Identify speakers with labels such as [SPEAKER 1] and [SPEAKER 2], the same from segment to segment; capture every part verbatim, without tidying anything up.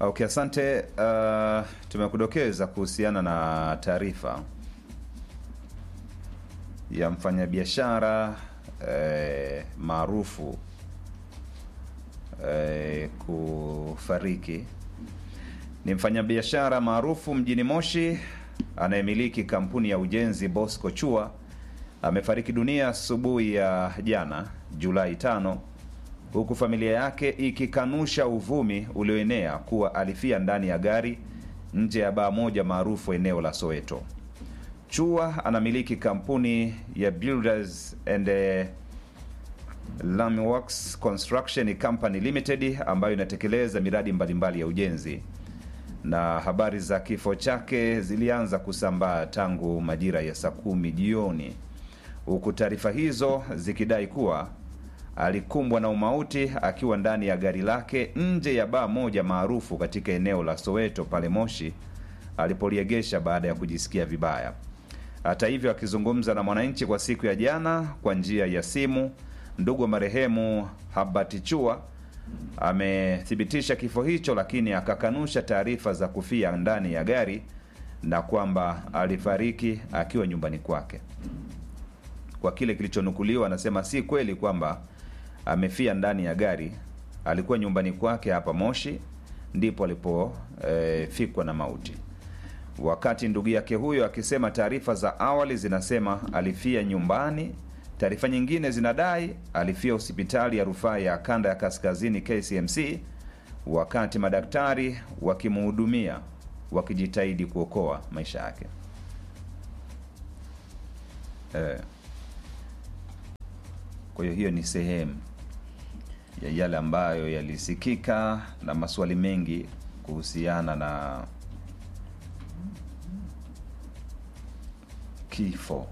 [SPEAKER 1] Okay, asante. Uh, tumekudokeza kuhusiana na taarifa ya mfanyabiashara eh, maarufu eh, kufariki. Ni mfanyabiashara maarufu mjini Moshi anayemiliki kampuni ya ujenzi Bosco Chua amefariki dunia asubuhi ya jana Julai tano, huku familia yake ikikanusha uvumi ulioenea kuwa alifia ndani ya gari nje ya baa moja maarufu eneo la Soweto. Chua anamiliki kampuni ya Builders and Lameworks Construction Company Limited ambayo inatekeleza miradi mbalimbali ya ujenzi, na habari za kifo chake zilianza kusambaa tangu majira ya saa kumi jioni, huku taarifa hizo zikidai kuwa alikumbwa na umauti akiwa ndani ya gari lake nje ya baa moja maarufu katika eneo la Soweto pale Moshi alipoliegesha baada ya kujisikia vibaya. Hata hivyo, akizungumza na Mwananchi kwa siku ya jana kwa njia ya simu, ndugu wa marehemu Habati Chua amethibitisha kifo hicho, lakini akakanusha taarifa za kufia ndani ya gari na kwamba alifariki akiwa nyumbani kwake. Kwa kile kilichonukuliwa, anasema si kweli kwamba amefia ndani ya gari, alikuwa nyumbani kwake hapa Moshi ndipo alipo e, fikwa na mauti. Wakati ndugu yake huyo akisema taarifa za awali zinasema alifia nyumbani, taarifa nyingine zinadai alifia hospitali ya rufaa ya Kanda ya Kaskazini K C M C wakati madaktari wakimhudumia wakijitahidi kuokoa maisha yake. Eh. Kwa hiyo hiyo ni sehemu ya yale ambayo yalisikika na maswali mengi kuhusiana na kifo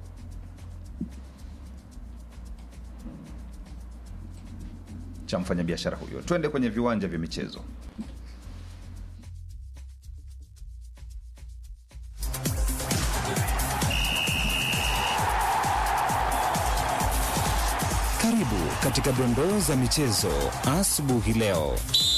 [SPEAKER 1] cha mfanyabiashara huyo. Twende kwenye viwanja vya michezo.
[SPEAKER 2] Karibu katika dondoo za michezo asubuhi leo.